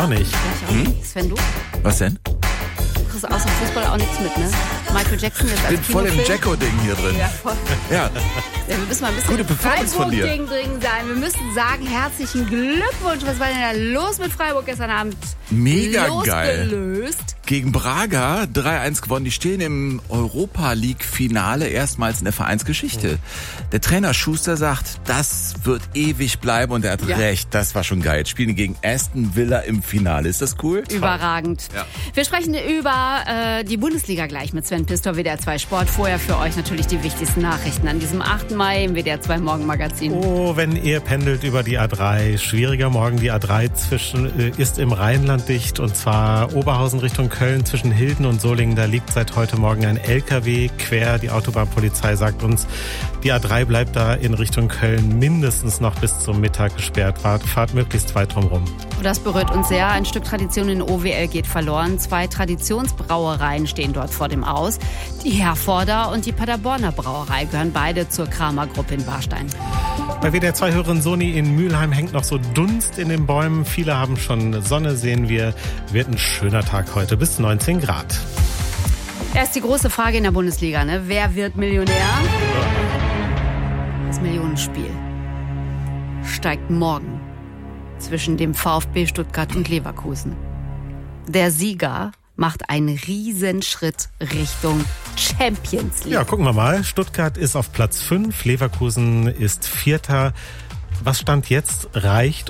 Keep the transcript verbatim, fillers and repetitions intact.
Auch nicht. Ich auch nicht. Sven, du? Was denn? Du kriegst außer Fußball auch nichts mit, ne? Michael Jackson jetzt Ich als bin voll im Kinofilm. Jacko-Ding hier drin. Ja, voll. Ja. Ja, wir müssen mal ein bisschen Gute Performance von dir. Freiburg-Ding drin sein. Wir müssen sagen, herzlichen Glückwunsch. Was war denn da los mit Freiburg gestern Abend? Mega geil. Losgelöst. Gegen Braga drei eins gewonnen. Die stehen im Europa-League-Finale erstmals in der Vereinsgeschichte. Der Trainer Schuster sagt, das wird ewig bleiben und er hat Ja. recht. Das war schon geil. Jetzt spielen die gegen Aston Villa im Finale. Ist das cool? Überragend. Ja. Wir sprechen über äh, die Bundesliga gleich mit Sven Pistor, W D R zwei Sport. Vorher für euch natürlich die wichtigsten Nachrichten an diesem achten Mai im W D R zwei Morgenmagazin. Oh, wenn ihr pendelt über die A drei. Schwieriger Morgen. Die A drei zwischen, äh, ist im Rheinland dicht und zwar Oberhausen Richtung Köln zwischen Hilden und Solingen. Da liegt seit heute Morgen ein L K W quer. Die Autobahnpolizei sagt uns, die A drei bleibt da in Richtung Köln mindestens noch bis zum Mittag gesperrt. Fahrt, fahrt möglichst weit drumherum. Das berührt uns sehr. Ein Stück Tradition in O W L geht verloren. Zwei Traditionsbrauereien stehen dort vor dem Aus. Die Herforder und die Paderborner Brauerei gehören beide zur Kramer-Gruppe in Warstein. Bei W D R zwei-Hörerin Soni in Mülheim hängt noch so Dunst in den Bäumen. Viele haben schon Sonne, sehen wir. Wird ein schöner Tag heute, bis neunzehn Grad. Erst die große Frage in der Bundesliga, ne? Wer wird Millionär? Das Millionenspiel steigt morgen zwischen dem VfB Stuttgart und Leverkusen. Der Sieger macht einen Riesenschritt Richtung Champions League. Ja, gucken wir mal. Stuttgart ist auf Platz fünf, Leverkusen ist Vierter. Was Stand jetzt reicht,